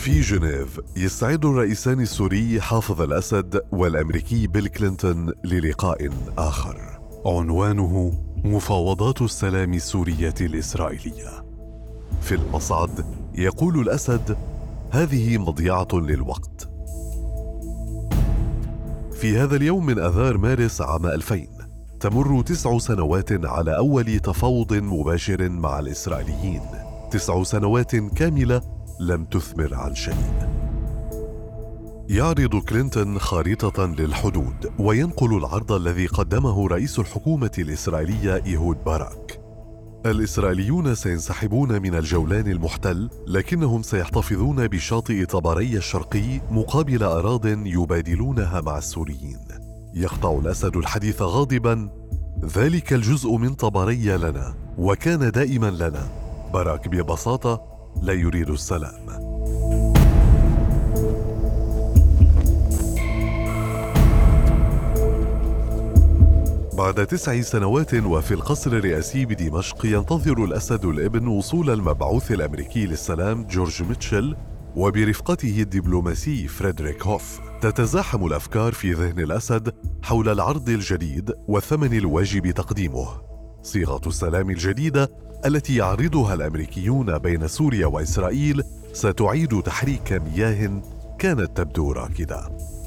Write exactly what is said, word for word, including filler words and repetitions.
في جنيف يستعد الرئيسان السوري حافظ الأسد والأمريكي بيل كلينتون للقاء آخر عنوانه مفاوضات السلام السورية الإسرائيلية. في المصعد يقول الأسد: هذه مضيعة للوقت. في هذا اليوم من آذار مارس عام ألفين تمر تسع سنوات على أول تفاوض مباشر مع الإسرائيليين، تسع سنوات كاملة لم تثمر عن شيء. يعرض كلينتون خارطة للحدود وينقل العرض الذي قدمه رئيس الحكومة الإسرائيلية إيهود باراك. الإسرائيليون سينسحبون من الجولان المحتل، لكنهم سيحتفظون بشاطئ طبرية الشرقي مقابل أراضٍ يبادلونها مع السوريين. يقطع الأسد الحديث غاضباً: ذلك الجزء من طبرية لنا وكان دائماً لنا. باراك ببساطة لا يريد السلام. بعد تسع سنوات وفي القصر الرئاسي بدمشق ينتظر الأسد الابن وصول المبعوث الأمريكي للسلام جورج ميتشل وبرفقته الدبلوماسي فريدريك هوف. تتزاحم الأفكار في ذهن الأسد حول العرض الجديد والثمن الواجب تقديمه. صيغة السلام الجديدة التي يعرضها الأمريكيون بين سوريا وإسرائيل ستعيد تحريك مياه كانت تبدو راكدة.